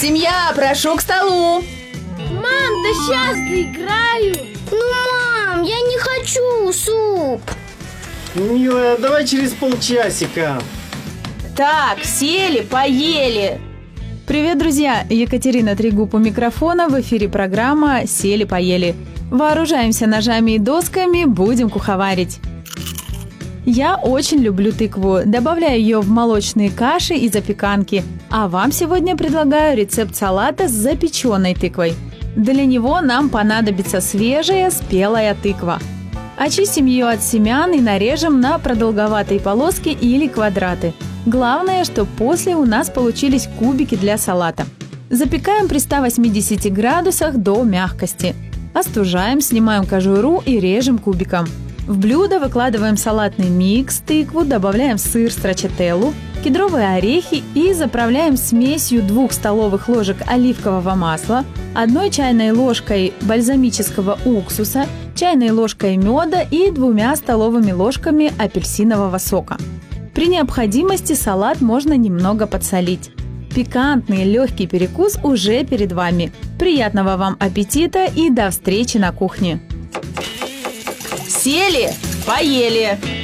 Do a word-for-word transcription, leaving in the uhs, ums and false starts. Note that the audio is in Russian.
Семья, прошу к столу. Мам, да сейчас доиграю. Ну, мам, я не хочу суп. Милая, давай через полчасика. Так, сели, поели. Привет, друзья! Екатерина Трегуб у микрофона. В эфире программа «Сели-поели». Вооружаемся ножами и досками, будем куховарить. Я очень люблю тыкву, добавляю ее в молочные каши и запеканки. А вам сегодня предлагаю рецепт салата с запеченной тыквой. Для него нам понадобится свежая спелая тыква. Очистим ее от семян и нарежем на продолговатые полоски или квадраты. Главное, что после у нас получились кубики для салата. Запекаем при ста восьмидесяти градусах до мягкости. Остужаем, снимаем кожуру и режем кубиком. В блюдо выкладываем салатный микс, тыкву, добавляем сыр страчателлу, кедровые орехи и заправляем смесью двух столовых ложек оливкового масла, одной чайной ложкой бальзамического уксуса, чайной ложкой меда и двумя столовыми ложками апельсинового сока. При необходимости салат можно немного подсолить. Пикантный легкий перекус уже перед вами. Приятного вам аппетита и до встречи на кухне! Сели, поели.